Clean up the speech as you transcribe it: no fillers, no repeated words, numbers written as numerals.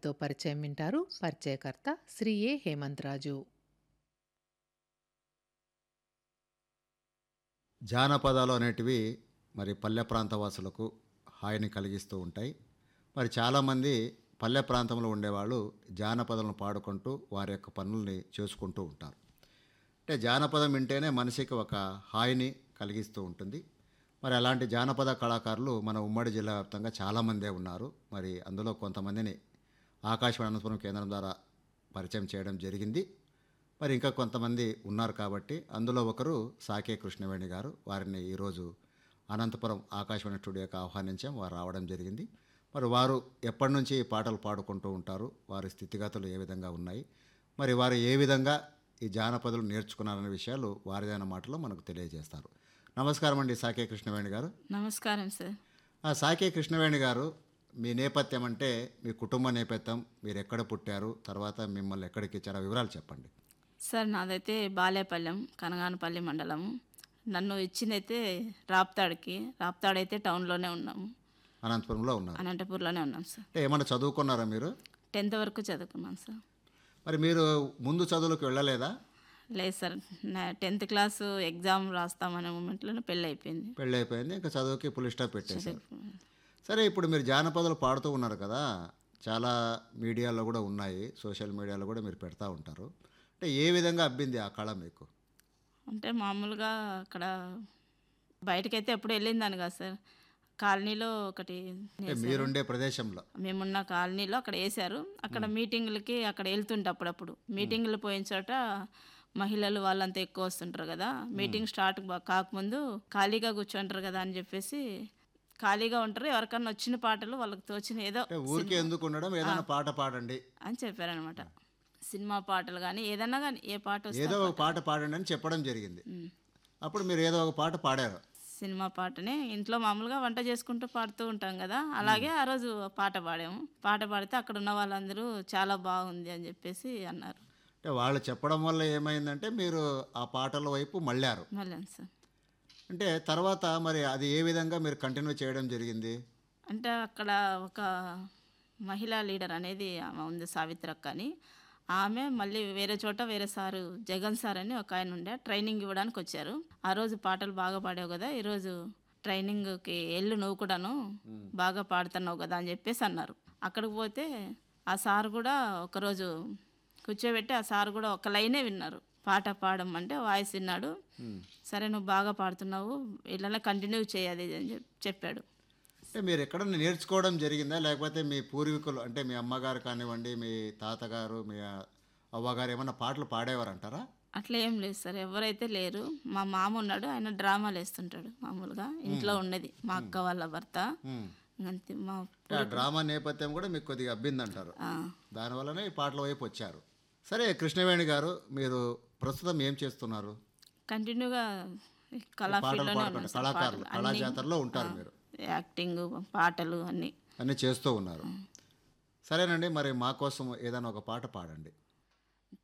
వారితో పరిచయం వింటారు. పరిచయకర్త శ్రీ ఏ హేమంతరాజు. జానపదాలు అనేటివి మరి పల్లె ప్రాంతవాసులకు హాయిని కలిగిస్తూ ఉంటాయి. మరి చాలామంది పల్లె ప్రాంతంలో ఉండేవాళ్ళు జానపదాలను పాడుకుంటూ వారి యొక్క పనుల్ని చేసుకుంటూ ఉంటారు. అంటే జానపదం వింటేనే మనిషికి ఒక హాయిని కలిగిస్తూ ఉంటుంది. మరి అలాంటి జానపద కళాకారులు మన ఉమ్మడి జిల్లా వ్యాప్తంగా చాలామందే ఉన్నారు. మరి అందులో కొంతమందిని ఆకాశవాణి అనంతపురం కేంద్రం ద్వారా పరిచయం చేయడం జరిగింది. మరి ఇంకా కొంతమంది ఉన్నారు కాబట్టి అందులో ఒకరు సాకే కృష్ణవేణి గారు. వారిని ఈరోజు అనంతపురం ఆకాశవాణి స్టూడియోకి ఆహ్వానించాం. వారు రావడం జరిగింది. మరి వారు ఎప్పటి నుంచి ఈ పాటలు పాడుకుంటూ ఉంటారు, వారి స్థితిగతులు ఏ విధంగా ఉన్నాయి, మరి వారు ఏ విధంగా ఈ జానపదాలు నేర్చుకున్నారనే విషయాలు వారిదైన మాటలో మనకు తెలియజేస్తారు. నమస్కారం అండి సాకే కృష్ణవేణి గారు. నమస్కారం సార్. సాకే కృష్ణవేణి గారు, మీ నేపథ్యం అంటే మీ కుటుంబ నేపథ్యం, మీరు ఎక్కడ పుట్టారు, తర్వాత మిమ్మల్ని ఎక్కడికి ఇచ్చారో వివరాలు చెప్పండి. సార్ నాదైతే బాలేపల్లెం, కనగానపల్లి మండలము. నన్ను ఇచ్చిందైతే రాప్తాడైతే టౌన్లోనే ఉన్నాము. అనంతపురంలో ఉన్నారు. అనంతపూర్లోనే ఉన్నాం సార్. అంటే ఏమన్నా చదువుకున్నారా మీరు? 10th వరకు చదువుకున్నాను సార్. మరి మీరు ముందు చదువులకు వెళ్ళలేదా? లేదు సార్, నా 10th క్లాసు ఎగ్జామ్ రాస్తామనే మూమెంట్లోనే పెళ్ళి అయిపోయింది. పెళ్ళి అయిపోయింది, ఇంకా చదువుకి ఫుల్ స్టాప్ పెట్టేశారు. సరే, ఇప్పుడు మీరు జానపదాలు పాడుతూ ఉన్నారు కదా, చాలా మీడియాలో కూడా ఉన్నాయి, సోషల్ మీడియాలో కూడా మీరు పెడతా ఉంటారు. అంటే ఏ విధంగా అబ్బింది ఆ కళ మీకు? అంటే మామూలుగా అక్కడ బయటకైతే ఎప్పుడు వెళ్ళిందాను కదా సార్. కాలనీలో ఒకటి అంటే మీరుండే ప్రదేశంలో? మేమున్న కాలనీలో అక్కడ వేశారు. అక్కడ మీటింగులకి అక్కడ వెళ్తుంటే అప్పుడప్పుడు మీటింగులు పోయిన చోట మహిళలు వాళ్ళంతా ఎక్కువ వస్తుంటారు కదా. మీటింగ్ స్టార్ట్ కాకముందు ఖాళీగా కూర్చుంటారు కదా అని చెప్పేసి, ఖాళీగా ఉంటారు, ఎవరికన్నా వచ్చిన పాటలు వాళ్ళకి తోచిన ఏదో ఊరికే ఎందుకు ఉండడం, ఏదైనా పాట పాడండి అని చెప్పారనమాట. సినిమా పాటలు కానీ ఏదన్నా కానీ ఏ పాట వస్తే ఏదో ఒక పాట పాడండి అని చెప్పడం జరిగింది. అప్పుడు మీరు ఏదో ఒక పాట పాడారు. సినిమా పాటనే ఇంట్లో మామూలుగా వంట చేసుకుంటూ పాడుతూ ఉంటాం కదా, అలాగే ఆ రోజు పాట పాడాము. పాట పాడితే అక్కడ ఉన్న వాళ్ళందరూ చాలా బాగుంది అని చెప్పేసి అన్నారు. అంటే వాళ్ళు చెప్పడం వల్ల ఏమైందంటే మీరు ఆ పాటల వైపు మళ్ళారు. మళ్ళీ సార్, అంటే తర్వాత మరి అది ఏ విధంగా మీరు కంటిన్యూ చేయడం జరిగింది? అంటే అక్కడ ఒక మహిళా లీడర్ అనేది ఆమె ఉంది, సావిత్రక్క అని. ఆమె మళ్ళీ వేరే చోట వేరే సారు జగన్ సార్ అని ఒక ఆయన ఉండే, ట్రైనింగ్ ఇవ్వడానికి వచ్చారు. ఆ రోజు పాటలు బాగా పాడావు కదా, ఈరోజు ట్రైనింగ్కి వెళ్ళు, నువ్వు కూడాను బాగా పాడుతున్నావు కదా అని చెప్పేసి అన్నారు. అక్కడికి పోతే ఆ సార్ కూడా ఒకరోజు కూర్చోబెట్టి ఆ సార్ కూడా ఒక లైనే విన్నారు, పాట పాడమంటే వాయిస్ విన్నాడు. సరే నువ్వు బాగా పాడుతున్నావు, ఇళ్ళనే కంటిన్యూ చేయాలి అని చెప్పాడు. అంటే మీరు ఎక్కడన్నా నేర్చుకోవడం జరిగిందా, లేకపోతే మీ పూర్వీకులు అంటే మీ అమ్మగారు కానివ్వండి, మీ తాతగారు, మీ అవ్వగారు ఏమన్నా పాటలు పాడేవారంటారా? అట్లా ఏం లేదు సార్, ఎవరైతే లేరు. మా మామ ఉన్నాడు, ఆయన డ్రామాలు వేస్తుంటాడు మామూలుగా, ఇంట్లో ఉన్నది మా అక్క వాళ్ళ భర్త. అంతే. మా డ్రామా నేపథ్యం కూడా మీకు కొద్దిగా అబ్బిందంటారు, దానివల్లనే ఈ పాటల వైపు వచ్చారు. సరే కృష్ణవేణి గారు, మీరు ప్రస్తుతం ఏం చేస్తున్నారు? కంటిన్యూగా కళా ఫీల్డ్లోనే ఉన్నాను సార్. కళాకారులు, కళాజాతరలో ఉంటారు మీరు, యాక్టింగ్, పాటలు అన్నీ చేస్తూ ఉన్నారు. సరేనండి, మరి మా కోసం ఏదైనా ఒక పాట పాడండి.